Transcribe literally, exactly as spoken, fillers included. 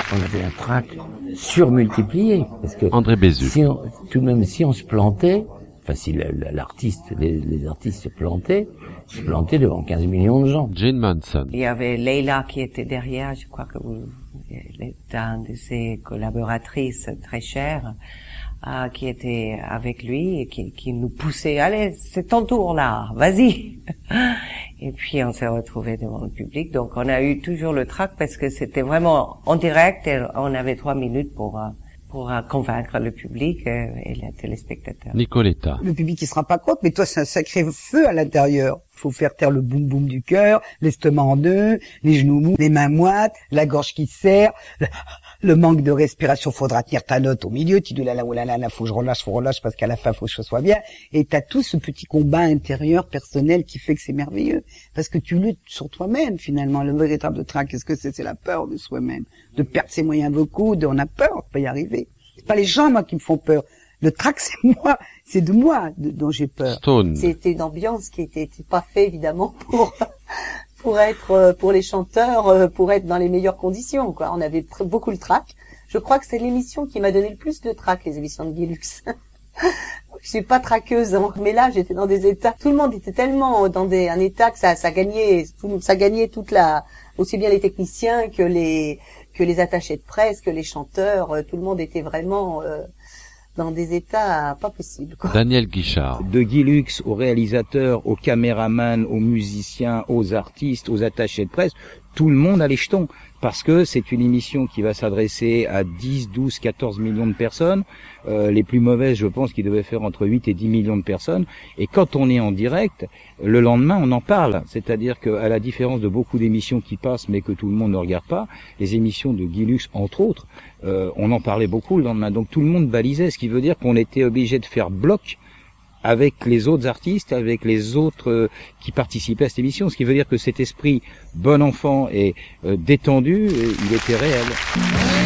on avait un trac surmultiplié. Parce que André Bézu. Si on, tout de même, si on se plantait, enfin si l'artiste, les, les artistes se plantaient, se plantaient devant quinze millions de gens. Jane Manson. Il y avait Leila qui était derrière, je crois que vous, était une de ses collaboratrices très chères, euh, qui était avec lui et qui, qui nous poussait, allez, c'est ton tour là, vas-y. Et puis on s'est retrouvés devant le public, donc on a eu toujours le trac parce que c'était vraiment en direct et on avait trois minutes pour euh, pour euh, convaincre le public euh, et les téléspectateurs. Nicoletta. Le public il se rend pas compte, mais toi c'est un sacré feu à l'intérieur. Faut faire taire le boum boum du cœur, l'estomac en deux, les genoux mous, les mains moites, la gorge qui serre, le, le manque de respiration. Faudra tenir ta note au milieu. Tu dis là là là là là, faut que je relâche, faut que je relâche parce qu'à la fin faut que je sois bien. Et t'as tout ce petit combat intérieur personnel qui fait que c'est merveilleux parce que tu luttes sur toi-même finalement. Le véritable trac, qu'est-ce que c'est? C'est la peur de soi-même, de perdre ses moyens vocaux. De, on a peur de pas y arriver. C'est pas les gens moi qui me font peur. Le trac, c'est moi, c'est de moi de, dont j'ai peur. Stone. C'était une ambiance qui était, était pas faite évidemment pour pour être pour les chanteurs, pour être dans les meilleures conditions, quoi. On avait beaucoup le trac. Je crois que c'est l'émission qui m'a donné le plus de trac, les émissions de Guy Lux. Je suis pas traqueuse, hein, mais là j'étais dans des états. Tout le monde était tellement dans des un état que ça ça gagnait, ça gagnait toute la, aussi bien les techniciens que les que les attachés de presse, que les chanteurs. Tout le monde était vraiment euh, dans des états pas possibles, quoi. Daniel Guichard. De Guy Lux aux réalisateurs, aux caméramans, aux musiciens, aux artistes, aux attachés de presse, tout le monde a les jetons. Parce que c'est une émission qui va s'adresser à dix, douze, quatorze millions de personnes. Euh, les plus mauvaises, je pense, qui devaient faire entre huit et dix millions de personnes. Et quand on est en direct, le lendemain, on en parle. C'est-à-dire qu'à la différence de beaucoup d'émissions qui passent, mais que tout le monde ne regarde pas, les émissions de Guy Lux, entre autres, euh, on en parlait beaucoup le lendemain. Donc tout le monde balisait, ce qui veut dire qu'on était obligé de faire bloc avec les autres artistes, avec les autres euh, qui participaient à cette émission, ce qui veut dire que cet esprit bon enfant et euh, détendu, euh, il était réel.